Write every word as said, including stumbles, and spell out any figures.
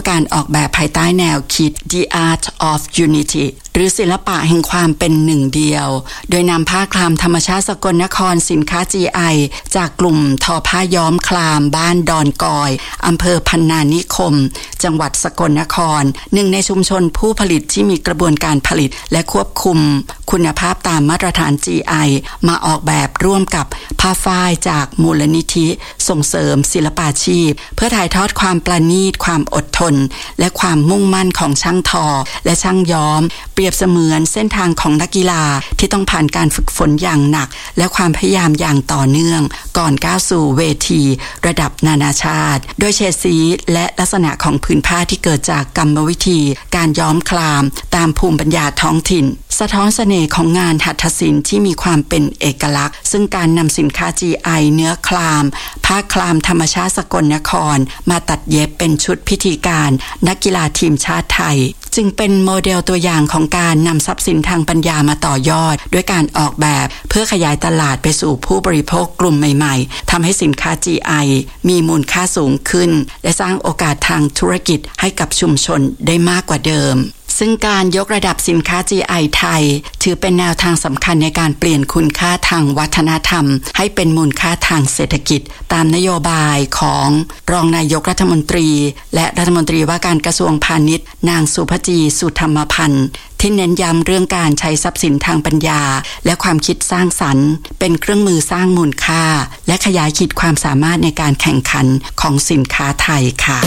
การออกแบบภายใต้แนวคิด The Art of Unity หรือศิลปะแห่งความเป็นหนึ่งเดียวโดยนำผ้าคลามธรรมชาติสกลนครสินค้า จี ไอ จากกลุ่มทอผ้าย้อมคลามบ้านดอนกอยอำเภอพันนานิคมจังหวัดสกลนครหนึ่งในชุมชนผู้ผลิตที่มีกระบวนการผลิตและควบคุมคุณภาพตามมาตรฐาน จี ไอ มาออกแบบร่วมกับผ้าฝ้ายจากมูลนิธิส่งเสริมศิลปาชีพเพื่อถ่ายทอดความประณีตความอดทนและความมุ่งมั่นของช่างทอและช่างย้อมเปรียบเสมือนเส้นทางของนักกีฬาที่ต้องผ่านการฝึกฝนอย่างหนักและความพยายามอย่างต่อเนื่องก่อนก้าวสู่เวทีระดับนานาชาติโดยเฉดสีและลักษณะของผืนผ้าที่เกิดจากกรรมวิธีการย้อมคลามตามภูมิปัญญาท้องถิ่นสะท้อนเสน่ห์ของงานหัตถศิลป์ที่มีความเป็นเอกลักษณ์ซึ่งการนำสินค้า จี ไอ เนื้อคลามผ้าคลามธรรมชาติสกลนครมาตัดเย็บเป็นชุดพิธีการนักกีฬาทีมชาติไทยจึงเป็นโมเดลตัวอย่างของการนำทรัพย์สินทางปัญญามาต่อยอดด้วยการออกแบบเพื่อขยายตลาดไปสู่ผู้บริโภคกลุ่มใหม่ๆทำให้สินค้า จี ไอ มีมูลค่าสูงขึ้นและสร้างโอกาสทางธุรกิจให้กับชุมชนได้มากกว่าเดิมซึ่งการยกระดับสินค้า จี ไอ ไทยถือเป็นแนวทางสำคัญในการเปลี่ยนคุณค่าทางวัฒนธรรมให้เป็นมูลค่าทางเศรษฐกิจตามนโยบายของรองนายกรัฐมนตรีและรัฐมนตรีว่าการกระทรวงพาณิชย์นางสุภจีสุธรรมพันธ์ที่เน้นย้ำเรื่องการใช้ทรัพย์สินทางปัญญาและความคิดสร้างสรรค์เป็นเครื่องมือสร้างมูลค่าและขยายขีดความสามารถในการแข่งขันของสินค้าไทยค่ะ